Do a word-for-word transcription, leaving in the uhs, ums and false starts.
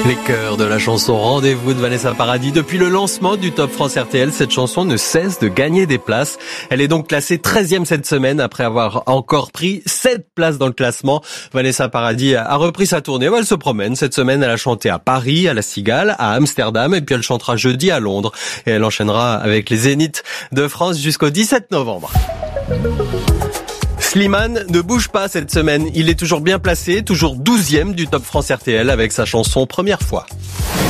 Les chœurs de la chanson Rendez-vous de Vanessa Paradis. Depuis le lancement du Top France R T L, cette chanson ne cesse de gagner des places. Elle est donc classée treizième cette semaine après avoir encore pris sept places dans le classement. Vanessa Paradis a repris sa tournée. Elle se promène. Cette semaine, elle a chanté à Paris, à la Cigale, à Amsterdam et puis elle chantera jeudi à Londres. Et elle enchaînera avec les Zéniths de France jusqu'au dix-sept novembre. Slimane ne bouge pas cette semaine. Il est toujours bien placé, toujours douzième du Top France R T L avec sa chanson Première fois.